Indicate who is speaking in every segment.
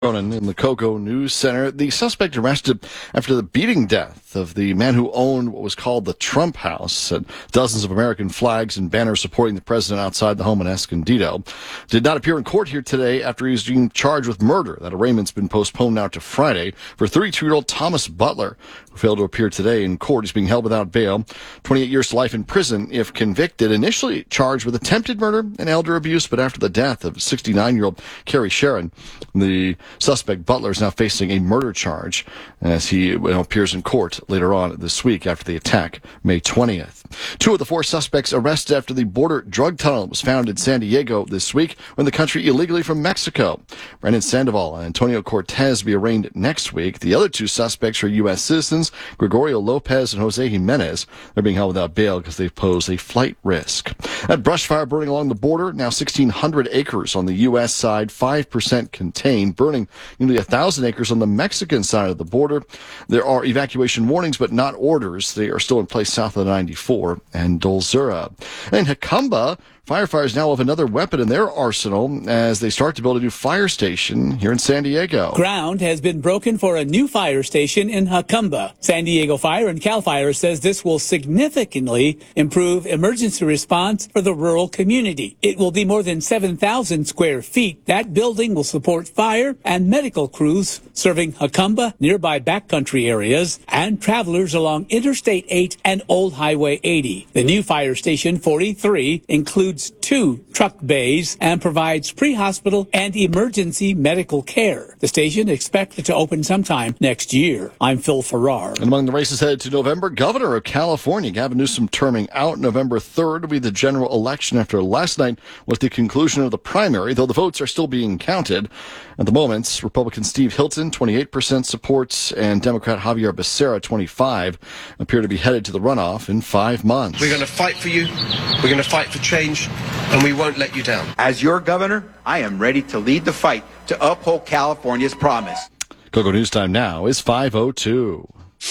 Speaker 1: Cronin in the KOGO News Center. The suspect arrested after the beating death of the man who owned what was called the Trump House, and dozens of American flags and banners supporting the president outside the home in Escondido, did not appear in court here today after he was being charged with murder. That arraignment's been postponed now to Friday for 32-year-old Thomas Butler, who failed to appear today in court. He's being held without bail, 28 years to life in prison if convicted. Initially charged with attempted murder and elder abuse, but after the death of 69-year-old Carrie Sharon, the suspect Butler is now facing a murder charge as he appears in court later on this week after the attack, May 20th. Two of the four suspects arrested after the border drug tunnel was found in San Diego this week when the country illegally from Mexico. Brandon Sandoval and Antonio Cortez be arraigned next week. The other two suspects are U.S. citizens, Gregorio Lopez and Jose Jimenez. They're being held without bail because they pose a flight risk. That brush fire burning along the border, now 1,600 acres on the U.S. side, 5% contained, burning nearly 1,000 acres on the Mexican side of the border. There are evacuation warnings, but not orders. They are still in place south of the 94 and Dolzura. In Jacumba, firefighters now have another weapon in their arsenal as they start to build a new fire station here in San Diego.
Speaker 2: Ground has been broken for a new fire station in Jacumba. San Diego Fire and CAL FIRE says this will significantly improve emergency response for the rural community. It will be more than 7,000 square feet. That building will support fire and medical crews serving Jacumba, nearby backcountry areas, and travelers along Interstate 8 and Old Highway 80. The new fire station 43 includes 2 truck bays and provides pre-hospital and emergency medical care. The station expected to open sometime next year. I'm Phil Farrar.
Speaker 1: And among the races headed to November, Governor of California, Gavin Newsom, terming out. November 3rd will be the general election after last night was the conclusion of the primary, though the votes are still being counted. At the moment, Republican Steve Hilton, 28% supports, and Democrat Javier Becerra, 25%, appear to be headed to the runoff in 5 months.
Speaker 3: We're going to fight for you. We're going to fight for change, and we won't let you down.
Speaker 4: As your governor, I am ready to lead the fight to uphold California's promise.
Speaker 1: KOGO News Time now is 5:02.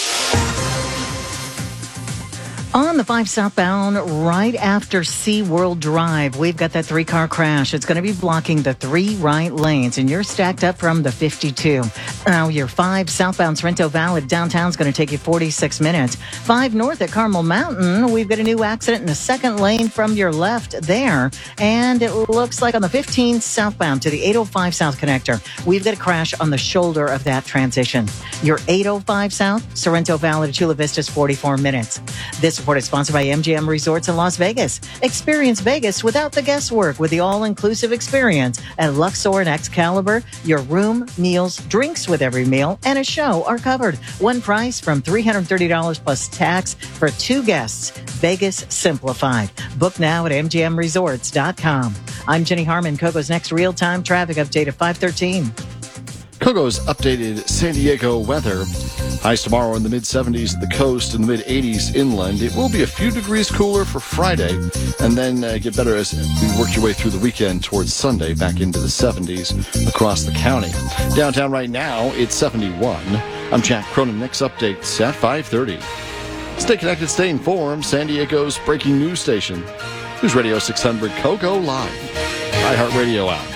Speaker 5: On the 5 southbound, right after SeaWorld Drive, we've got that 3-car crash. It's going to be blocking the 3 right lanes, and you're stacked up from the 52. Now, your 5 southbound Sorrento Valley downtown is going to take you 46 minutes. 5 north at Carmel Mountain, we've got a new accident in the 2nd lane from your left there. And it looks like on the 15 southbound to the 805 South connector, we've got a crash on the shoulder of that transition. Your 805 South, Sorrento Valley to Chula Vista is 44 minutes. This report is sponsored by MGM Resorts in Las Vegas. Experience Vegas without the guesswork with the all-inclusive experience at Luxor and Excalibur. Your room, meals, drinks with every meal, and a show are covered. One price from $330 plus tax for 2 guests. Vegas simplified. Book now at mgmresorts.com. I'm Jenny Harmon. KOGO's next real-time traffic update at 5:13.
Speaker 1: KOGO's updated San Diego weather. Highs tomorrow in the mid-70s at the coast and the mid-80s inland. It will be a few degrees cooler for Friday and then get better as we work your way through the weekend towards Sunday, back into the 70s across the county. Downtown right now, it's 71. I'm Jack Cronin. Next update's at 5:30. Stay connected, stay informed. San Diego's breaking news station. News Radio 600 KOGO Live. iHeartRadio app.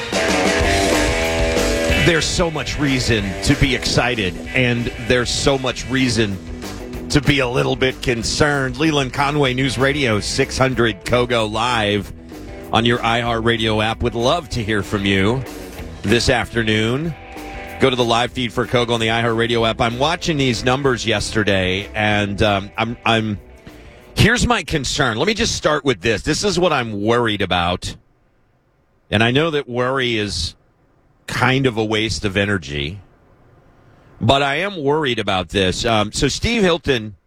Speaker 6: There's so much reason to be excited, and there's so much reason to be a little bit concerned. Leland Conway, News Radio 600 KOGO Live on your iHeartRadio app. Would love to hear from you this afternoon. Go to the live feed for KOGO on the iHeartRadio app. I'm watching these numbers yesterday, and I'm here's my concern. Let me just start with this. This is what I'm worried about, and I know that worry is kind of a waste of energy, but I am worried about this. So Steve Hilton,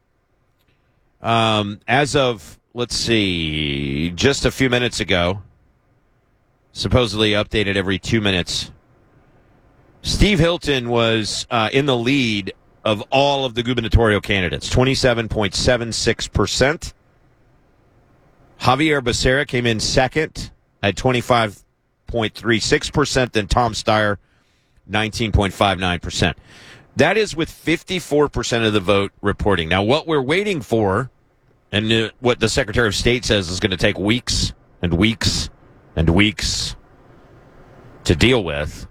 Speaker 6: as of, let's see, just a few minutes ago, supposedly updated every 2 minutes, Steve Hilton was in the lead of all of the gubernatorial candidates, 27.76%. Javier Becerra came in second at 25.36%, then Tom Steyer, 19.59%. That is with 54% of the vote reporting. Now, what we're waiting for, and what the Secretary of State says is going to take weeks and weeks and weeks to deal with,